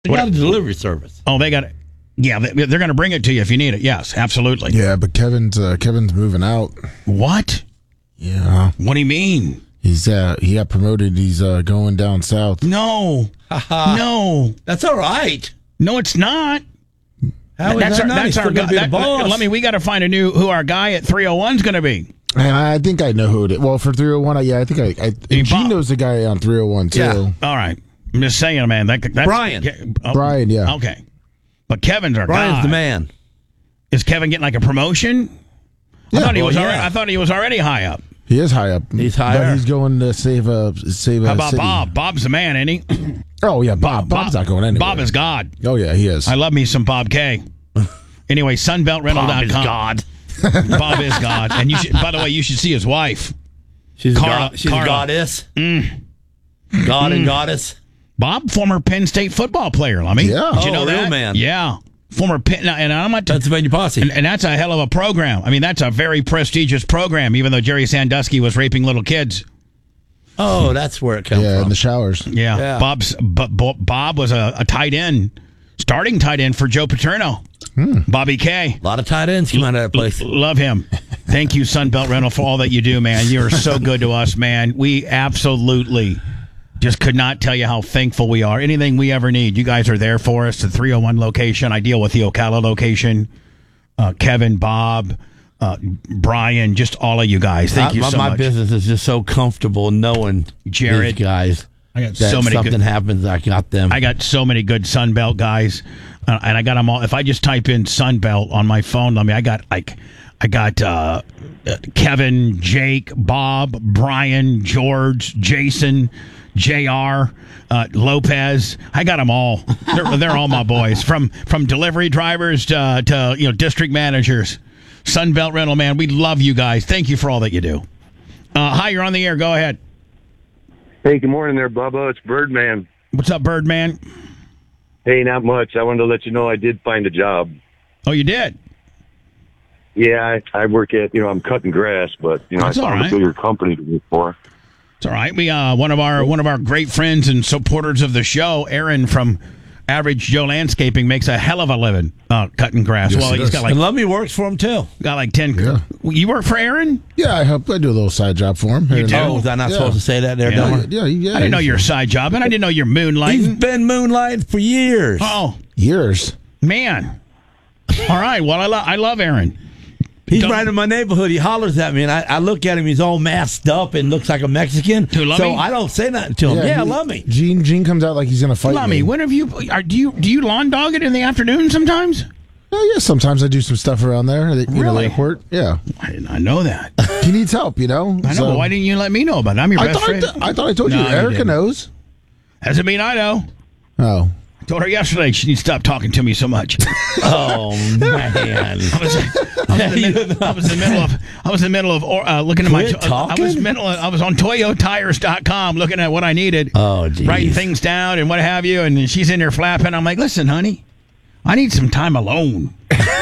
They got a delivery service. Oh, they got it. Yeah, they're going to bring it to you if you need it. Yes, absolutely. Yeah, but Kevin's moving out. What? Yeah. What do you mean? He got promoted. He's going down south. No. No. That's all right. No, it's not. How is that not? He's still going to be the boss. We got to find who our guy at 301 is going to be. And I think I know who it is. Well, for 301, I think Gene knows the guy on 301 too. Yeah. All right. I'm just saying, man. That's Brian. Brian, yeah. Okay. But Kevin's our Brian's guy. the man. Is Kevin getting like a promotion? Yeah, I thought he was already high up. He is high up. He's higher. But he's going to save a How about city. Bob? Bob's the man, isn't he? Oh, yeah, Bob's not going anywhere. Bob is God. Oh, yeah, he is. I love me some Bob K. Anyway, sunbeltrental.com. Bob is God. Bob is God. And by the way, you should see his wife. She's Carla. a goddess. God and goddess. Bob, former Penn State football player, Lummy. Yeah. Did you know real that? man. Yeah. Former Penn, and I'm not. Pennsylvania Posse. And that's a hell of a program. I mean, that's a very prestigious program, even though Jerry Sandusky was raping little kids. Oh, that's where it comes Yeah, from. in the showers. Yeah. Bob was a tight end, starting tight end for Joe Paterno. Bobby K. A lot of tight ends come out of that place. Love him. Thank you, Sunbelt Rental, for all that you do, man. You're so good to us, man. We absolutely just could not tell you how thankful we are. Anything we ever need, you guys are there for us. The 301 location. I deal with the Ocala location. Kevin, Bob, Brian, just all of you guys. Thank you so my much. My business is just so comfortable knowing Jared, these guys. I got that so many something happens, I got them. I got so many good Sunbelt guys, and I got them all. If I just type in Sunbelt on my phone, I got Kevin, Jake, Bob, Brian, George, Jason, JR, Lopez. I got them all. They're all my boys, from delivery drivers to district managers. Sunbelt Rental, man, we love you guys. Thank you for all that you do. Hi, you're on the air. Go ahead. Hey, good morning there, Bubba. It's Birdman. What's up, Birdman? Hey, not much. I wanted to let you know I did find a job. Oh, you did? Yeah, I work at, I'm cutting grass, but, That's I all found right. a bigger company to work for. It's all right. We one of our great friends and supporters of the show, Aaron from Average Joe Landscaping, makes a hell of a living cutting grass. Yes, Well, he he's does. got And Lummy works for him, too. 10. Yeah. You work for Aaron? Yeah, I do a little side job for him. You do? Oh, was I not Yeah. supposed to say that there, Yeah. Dumber? Yeah. I didn't know you're a side job, and I didn't know you're He's moonlighting. been moonlighting for years. Oh, Years. man. All right. Well, I love Aaron. He's Don't- right in my neighborhood. He hollers at me, and I look at him. He's all masked up and looks like a Mexican. Who, Lummy? So I don't say nothing to him. Yeah, Lummy. Gene comes out like he's going to fight Lummy, me. when have you? Do you lawn dog it in the afternoon sometimes? Oh, yeah, sometimes I do some stuff around there. The Really? airport. Yeah. I did not know that. He needs help, I know. But why didn't you let me know about it? I'm your I best thought, friend. I thought I told you. No, you Erica didn't. knows. Doesn't mean I know. Oh. I told her yesterday she needs to stop talking to me so much. Oh, man. I was in the middle of looking at my. Quit talking? I was on ToyoTires.com looking at what I needed. Oh, geez. Writing things down and what have you. And she's in there flapping. I'm like, listen, honey, I need some time alone.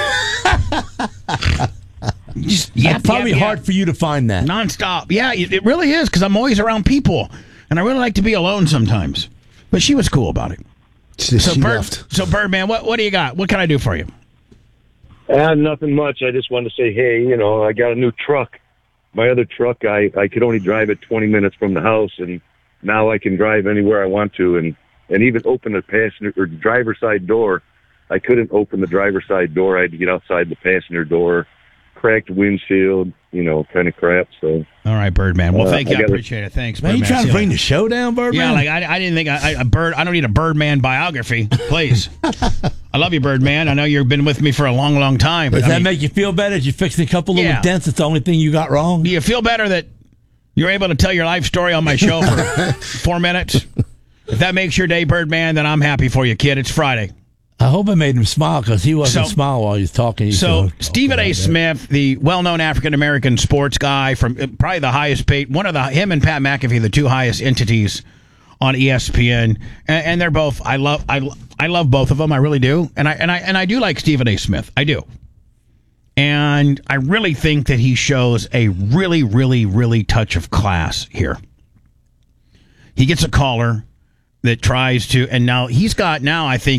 It's probably hard for you to find that. Nonstop. Yeah, it really is because I'm always around people, and I really like to be alone sometimes. But she was cool about it. She left. So Birdman, what do you got? What can I do for you? Nothing much. I just wanted to say, hey, I got a new truck. My other truck, I could only drive it 20 minutes from the house, and now I can drive anywhere I want to, and even open the passenger or driver's side door. I couldn't open the driver's side door. I had to get outside the passenger door, cracked windshield, kind of crap. So, All right, Birdman. Well, thank you. I I gotta- appreciate it. Thanks, Man, Birdman. you trying See to bring later. the show down, Birdman? Yeah, like I didn't think I don't need a Birdman biography, please. I love you, Birdman. I know you've been with me for a long, long time. Does But, that make you feel better? Did you fix a couple little Yeah. dents? It's the only thing you got wrong? do you feel better that you're able to tell your life story on my show for 4 minutes? If that makes your day, Birdman, then I'm happy for you, kid. It's Friday. I hope I made him smile because he wasn't So- smiling while he was talking. So Stephen A. Smith, the well-known African-American sports guy from probably the highest paid, him and Pat McAfee, the two highest entities on ESPN, and they're both. I love both of them. I really do, and I do like Stephen A. Smith. I do, and I really think that he shows a really, really, really touch of class here. He gets a caller, that tries to, and now he's got I think